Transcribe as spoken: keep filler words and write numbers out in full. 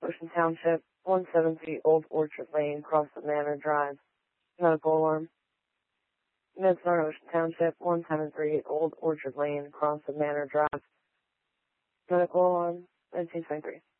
Ocean Township, one seventy Old Orchard Lane, Crosset Manor Drive. Medical alarm. MedStar Ocean Township, one seventy-three Old Orchard Lane, Crosset Manor Drive. Medical alarm. nineteen twenty-three.